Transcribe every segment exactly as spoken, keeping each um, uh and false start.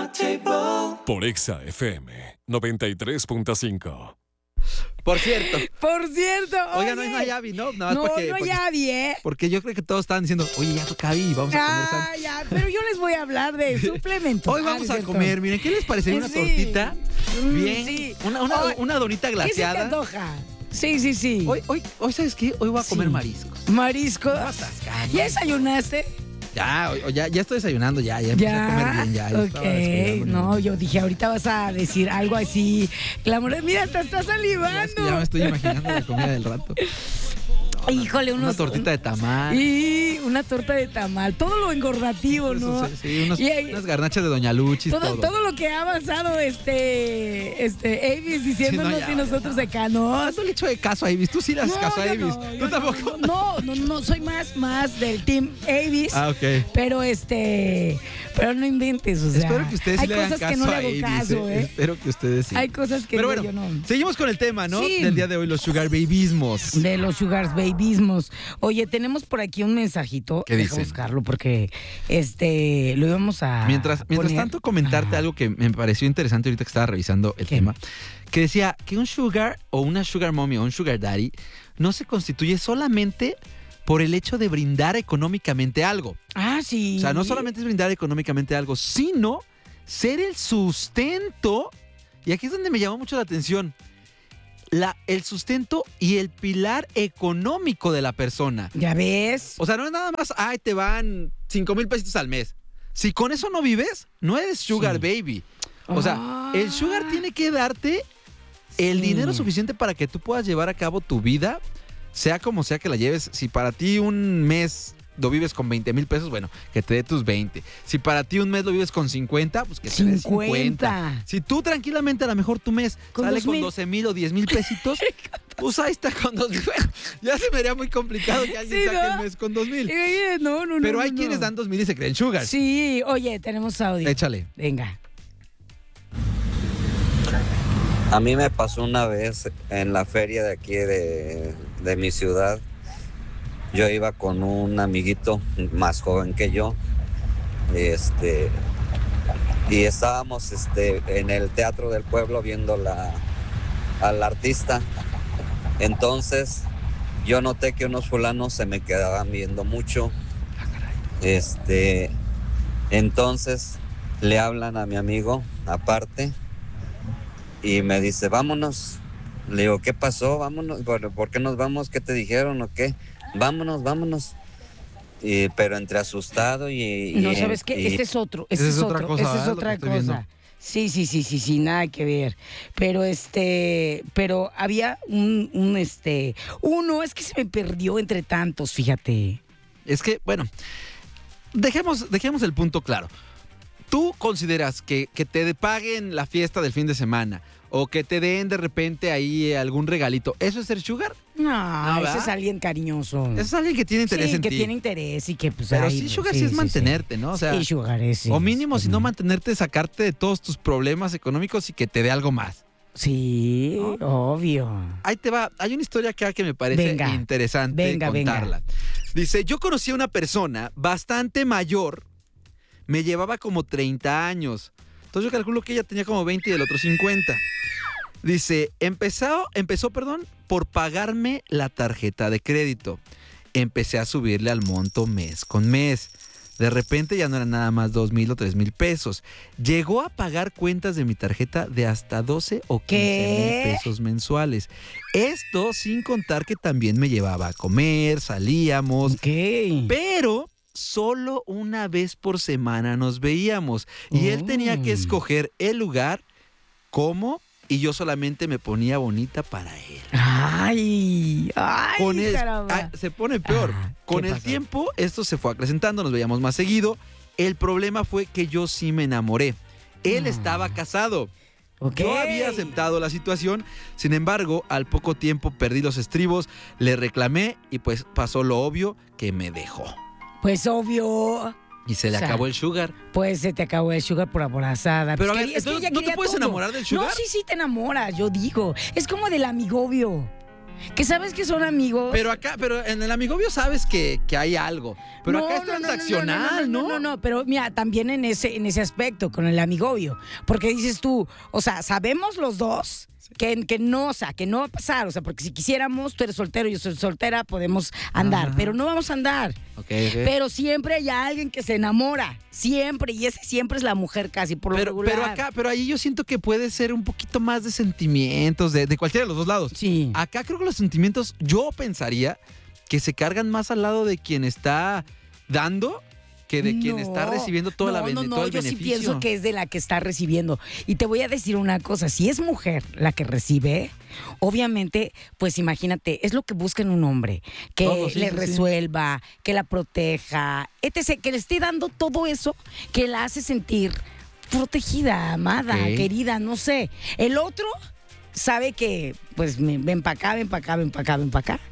Por Exa F M noventa y tres punto cinco. Por cierto. Por cierto. Oiga, no, no hay Abby, ¿no? Nada más no, porque, no hay porque, Abby, ¿eh? Porque yo creo que todos estaban diciendo, oye, ya toca Abby, vamos a comer. Ah, ya, pero yo les voy a hablar de suplementos. Hoy vamos ah, a comer, miren, ¿qué les parecería una sí. tortita? Bien, sí. una, una, Hoy, una donita glaseada. ¿Qué se te antoja? Sí, sí, sí. Hoy, hoy, hoy, ¿sabes qué? Hoy voy a comer sí. mariscos. ¿Mariscos? Atascando. ¿Ya desayunaste? Ya, hoy, ya, ya estoy desayunando, ya, ya empecé Ya, a comer bien, ya. ya estaba ok, descuidándome. no, yo dije, ahorita vas a decir algo así, clamoroso, mira, te estás Ya, es salivando. que ya me estoy imaginando la comida del rato. Híjole, unos, Una tortita de tamal. Y una torta de tamal, todo lo engordativo, ¿no? Eso, sí, sí, unos, Y ahí- unas garnachas de Doña Luchis, Todo, todo. todo lo que ha avanzado este, este, Avis diciéndonos Sí, no, ya, y nosotros ya. acá, ¿no? No le echo de caso a Avis, tú sí le haces No, caso a yo Avis. no, ¿Tú yo tampoco? No, no, no, no, soy más, más del team Avis. Ah, ok. Pero este, pero no inventes, o sea. Espero que ustedes sí hay le hagan cosas caso que no le a hago Avis, caso, eh. ¿eh? Espero que ustedes sí. Hay cosas que Pero no, bueno, yo no. seguimos con el tema, ¿no? Sí. Del día de hoy, los sugar babyismos. De los sugars babyismos. Oye, tenemos por aquí un mensajito. ¿Qué Deja dicen? buscarlo porque este lo íbamos a Mientras, mientras poner. tanto, comentarte Ah. algo que me pareció interesante ahorita que estaba revisando el ¿Qué? tema, que decía que un sugar o una sugar mommy o un sugar daddy no se constituye solamente por el hecho de brindar económicamente algo. Ah, sí. O sea, no solamente es brindar económicamente algo, sino ser el sustento, y aquí es donde me llamó mucho la atención, la, el sustento y el pilar económico de la persona. ¿Ya ves? O sea, no es nada más, ay, te van cinco mil pesitos al mes. Si con eso no vives, no eres sugar Sí. baby. O sea, Ah. el sugar tiene que darte el Sí. dinero suficiente para que tú puedas llevar a cabo tu vida, sea como sea que la lleves. Si para ti un mes lo vives con veinte mil pesos, bueno, que te dé tus veinte. Si para ti un mes lo vives con cincuenta, pues que te dé cincuenta. cincuenta. Si tú tranquilamente a lo mejor tu mes Con sale dos con mil. doce mil o diez mil pesitos, pues ahí está con dos mil. Ya se me haría muy complicado que alguien Sí, saque ¿no? el mes con dos mil. Eh, no, no, no. Pero no, hay no. quienes dan dos mil y se creen sugar. Sí, oye, tenemos audio. Échale. Venga. A mí me pasó una vez en la feria de aquí de, de mi ciudad. Yo iba con un amiguito más joven que yo. Este, y estábamos este, en el teatro del pueblo viendo la, al artista. Entonces yo noté que unos fulanos se me quedaban viendo mucho. Este, entonces le hablan a mi amigo aparte. Y me dice, vámonos. Le digo, ¿qué pasó? Vámonos. ¿Por, ¿por qué nos vamos? ¿Qué te dijeron o qué? Vámonos, vámonos. Y, pero entre asustado y... y- No, ¿sabes qué? y- Este es otro. Esa Este es es otra otro. cosa, Esta es ¿verdad? Lo que otra estoy viendo. cosa. Sí, sí, sí, sí, sí, nada que ver. Pero este, pero había un, un este, uno, es que se me perdió entre tantos, fíjate. Es que, bueno, dejemos, dejemos el punto claro. ¿Tú consideras que, que te paguen la fiesta del fin de semana o que te den de repente ahí algún regalito? ¿Eso es ser sugar? No, ese ¿verdad? es alguien cariñoso. Eso es alguien que tiene interés sí, en que ti. tiene interés y que pues Pero ahí, sí, sugar sí, es mantenerte, ¿no? O sea, sí, sugar es, sí, o mínimo, es, si no pues, mantenerte, sacarte de todos tus problemas económicos y que te dé algo más. Sí, obvio. Ahí te va. Hay una historia acá que me parece Venga. interesante Venga, venga. contarla. Dice, yo conocí a una persona bastante mayor, me llevaba como treinta años. Entonces yo calculo que ella tenía como veinte y el otro cincuenta. Dice, empezó, empezó, perdón, por pagarme la tarjeta de crédito. Empecé a subirle al monto mes con mes. De repente ya no eran nada más dos mil o tres mil pesos. Llegó a pagar cuentas de mi tarjeta de hasta doce o quince ¿Qué? mil pesos mensuales. Esto sin contar que también me llevaba a comer, salíamos, Ok. pero solo una vez por semana nos veíamos. Y él tenía que Oh. escoger el lugar, cómo, y yo solamente me ponía bonita para él. Ay, ay, Con el- caramba. ah, se pone peor. Ah, Con ¿qué el pasó? tiempo, esto se fue acrecentando, nos veíamos más seguido. El problema fue que yo sí me enamoré. Él Ah. estaba casado. Ok. Yo había aceptado la situación, sin embargo, al poco tiempo perdí los estribos, le reclamé y pues pasó lo obvio, que me dejó. Pues obvio. Y se le O sea, acabó el sugar. Pues se te acabó el sugar por aborazada. Pero Pues a ver, quería- es que entonces, ella ¿no te quería puedes todo. enamorar del sugar? No, sí, sí te enamoras, yo digo. Es como del amigobio. Que sabes que son amigos. Pero acá, pero en el amigobio sabes que, que hay algo. Pero No, acá es no, no, no, transaccional, no, no, no, no, no, pero mira, también en ese, en ese aspecto, con el amigobio. Porque dices tú, o sea, sabemos los dos que, que no, o sea, que no va a pasar. O sea, porque si quisiéramos, tú eres soltero, yo soy soltera, podemos andar. Ajá. Pero no vamos a andar. Ok, ok. Pero siempre hay alguien que se enamora. Siempre. Y ese siempre es la mujer casi, por lo Pero, regular. pero acá, pero ahí yo siento que puede ser un poquito más de sentimientos, de, de cualquiera de los dos lados. Sí. Acá creo que los sentimientos, yo pensaría que se cargan más al lado de quien está dando que de quien No, está recibiendo toda la no, bene- no, no, todo el yo sí beneficio. pienso que es de la que está recibiendo. Y te voy a decir una cosa, si es mujer la que recibe, obviamente, pues imagínate, es lo que busca en un hombre, que Todo, sí, le sí, sí. resuelva, que la proteja, etcétera, que le esté dando todo eso que la hace sentir protegida, amada, Ok. querida, no sé. El otro sabe que, pues, me- ven para acá, ven para acá, ven para acá, ven para acá.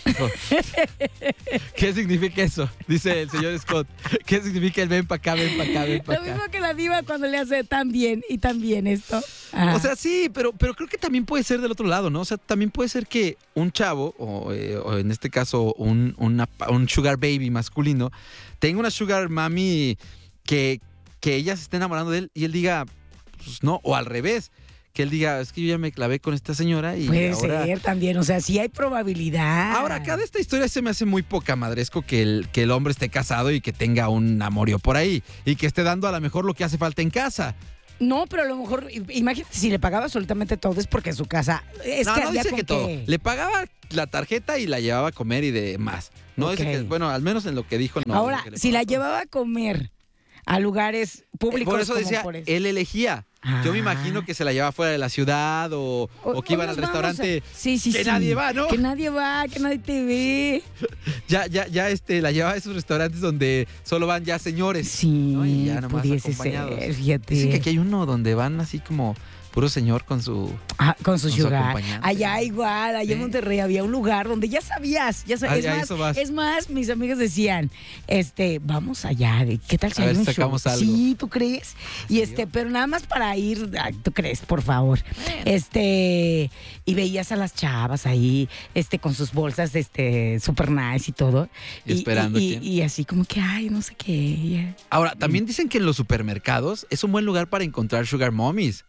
¿Qué significa eso? Dice el señor Scott. ¿Qué significa el ven para acá, ven para acá, ven para Lo acá? mismo que la diva cuando le hace tan bien y tan bien esto. Ajá. O sea, sí, pero, pero creo que también puede ser del otro lado, ¿no? O sea, también puede ser que un chavo, o, eh, o en este caso un, una- un sugar baby masculino, tenga una sugar mami que, que ella se esté enamorando de él y él diga, pues no, o al revés, que él diga, es que yo ya me clavé con esta señora y Puede ahora... ser también, o sea, sí hay probabilidad. Ahora, acá de esta historia se me hace muy poca madresco que el, que el hombre esté casado y que tenga un amorío por ahí y que esté dando a lo mejor lo que hace falta en casa. No, pero a lo mejor, imagínate, si le pagaba absolutamente todo es porque en su casa. Es no, que no había dice con que todo. qué. Le pagaba la tarjeta y la llevaba a comer y demás. No dice Ok. que, bueno, al menos en lo que dijo. No, Ahora, dice que le si la pagaba llevaba a comer a lugares todo. públicos. Por eso como decía, por eso. él elegía. Yo me Ah. imagino que se la llevaba fuera de la ciudad o, o que iban nos al vamos restaurante. a- Sí, sí, que sí. nadie va, ¿no? Que nadie va, que nadie te ve. Ya, ya, ya este, la llevaba a esos restaurantes donde solo van ya señores. Sí, ¿no? Y ya nomás pudiese acompañados. ser, fíjate. Dicen que aquí hay uno donde van así como puro señor con su... Ah, con su con su sugar. acompañante. Allá igual, allá en Sí. Monterrey había un lugar donde ya sabías, ya Ah, sabías. ya, es, eso más, vas. es más, mis amigos decían, este, vamos allá, ¿qué tal si A hay ver un si sacamos show? algo. Sí, ¿tú crees? Y este, pero nada más para ir, ay, ¿tú crees? Por favor. Este, y veías a las chavas ahí, este, con sus bolsas, este, super nice y todo. Y esperando Y, quién. y así como que, ay, no sé qué. Ahora, también dicen que en los supermercados es un buen lugar para encontrar sugar mommies.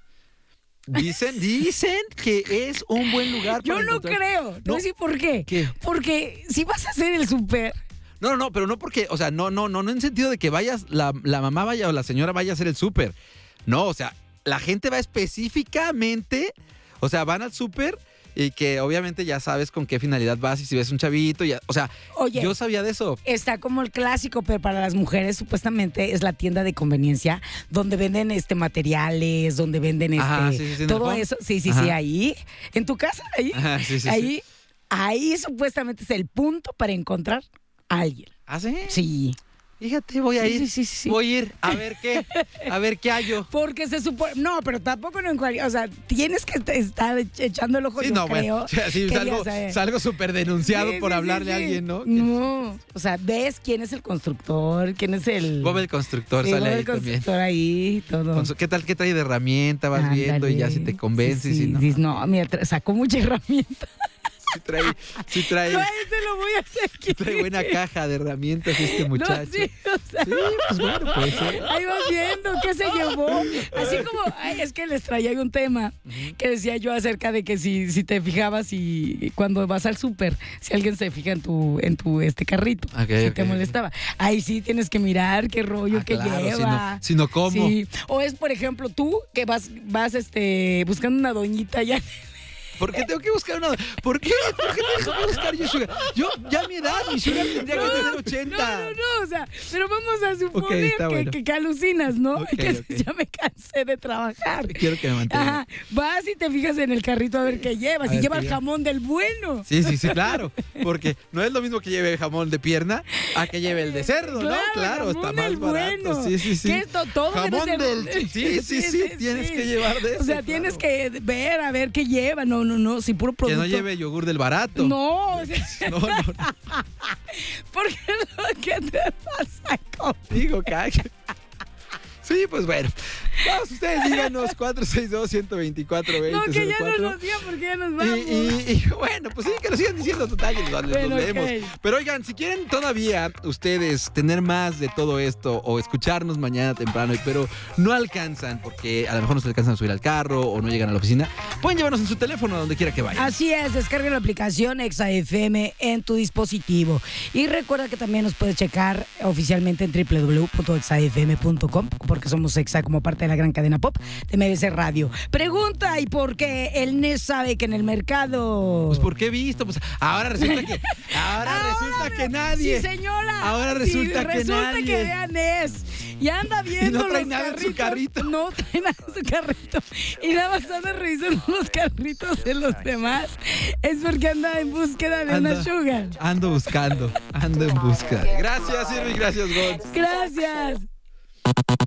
Dicen, dicen que es un buen lugar Yo para no encontrar... creo. Te No. voy a decir por qué. ¿Qué? Porque si vas a hacer el súper. No, no, no, pero no porque, o sea, no, no, no, no en sentido de que vayas, la, la mamá vaya o la señora vaya a hacer el súper. No, o sea, la gente va específicamente, o sea, van al súper y que obviamente ya sabes con qué finalidad vas y si ves un chavito, ya, o sea, Oye, yo sabía de eso. está como el clásico, pero para las mujeres supuestamente es la tienda de conveniencia donde venden este materiales, donde venden este Ajá, sí, sí, sí, en el todo home. eso. Sí, sí, Ajá. sí, ahí. En tu casa, ahí. Ajá, sí, sí, sí. ahí, ahí supuestamente es el punto para encontrar a alguien. ¿Ah, sí? Sí. Fíjate, voy a Sí, ir. sí, sí, sí, sí. Voy a ir a ver qué, a ver qué hallo. Porque se supone. No, pero tampoco no en cualquier. O sea, tienes que te- estar echando el ojo, Sí, yo no, creo. bueno, sí, que salgo, ya sabes. salgo súper denunciado Sí, por sí, hablarle sí, a sí. alguien, ¿no? No. O sea, ves quién es el constructor, quién es el. Bob el constructor Sí, sale Bob ahí el también. constructor ahí, todo. Con su- ¿Qué tal? ¿Qué trae de herramienta? Vas viendo y ya si te convences. Sí, y no, sí, no, mira, tra- sacó mucha herramienta. sí trae, sí trae, No, ese lo voy a hacer aquí. trae buena caja de herramientas este muchacho. No, sí, o sea, Sí, pues bueno, puede ser. ahí vas viendo qué se llevó. Así como, ay, es que les traía un tema que decía yo acerca de que si, si te fijabas y cuando vas al súper, si alguien se fija en tu, en tu este carrito, Ok, si ok, te ok. molestaba. Ahí sí tienes que mirar qué rollo Ah, que claro, si lleva. no- si no, ¿cómo? Sí. O es, por ejemplo, tú que vas, vas este, buscando una doñita ya. ¿Por qué tengo que buscar una? ¿Por qué? ¿Por qué tengo que buscar yo sugar? Yo, ya a mi edad, mi sugar tendría que tener ochenta. No, no, no, o sea, pero vamos a Ok, suponer está que, bueno. que, que alucinas, ¿no? Ok, Y que ok. ya me cansé de trabajar. Quiero que me mantenga. Ajá, vas y te fijas en el carrito a ver qué lleva. A Si ver lleva qué el lleva. jamón del bueno. Sí, sí, sí, claro. Porque no es lo mismo que lleve jamón de pierna a que lleve el de cerdo, ¿no? Claro, está jamón más del barato. bueno. Sí, sí, sí. Que esto todo debe Jamón ser- del... Sí, sí, sí, tienes que llevar de eso. O sea, tienes que ver a ver qué lleva. No, no, no, si puro Que producto. no lleve yogur del barato. No, o sea, No, no, no. ¿por qué no? ¿Qué te pasa con Digo, que hay- Sí, pues bueno. Vamos, ustedes díganos cuatro seis dos, uno dos cuatro, dos cero No, que ya cero cuatro. no nos digan porque ya nos vamos. Y, y- y, bueno, pues sí, que lo sigan diciendo total, que los, Bueno, los leemos. ok. Pero oigan, si quieren todavía ustedes tener más de todo esto o escucharnos mañana temprano, pero no alcanzan porque a lo mejor no se alcanzan a subir al carro o no llegan a la oficina, pueden llevarnos en su teléfono a donde quiera que vayan. Así es, descarga la aplicación Exa F M en tu dispositivo. Y recuerda que también nos puedes checar oficialmente en doble u doble u doble u punto exa f m punto com porque somos Exa como parte de la gran cadena pop de M B C Radio. Pregunta, ¿y por qué el N E S sabe que en el mercado? Pues porque he visto, pues ahora resulta que ahora, resulta que nadie. Sí, señora. Ahora resulta Sí, que resulta nadie. que vean es. Y anda viendo Y no trae los nada en su carritos. carrito. No trae nada en su carrito. Y nada más anda revisando los carritos de los demás. Es porque anda en búsqueda de Anda- una sugar. Ando buscando, ando en busca. Gracias, Irving, gracias, God. Gracias.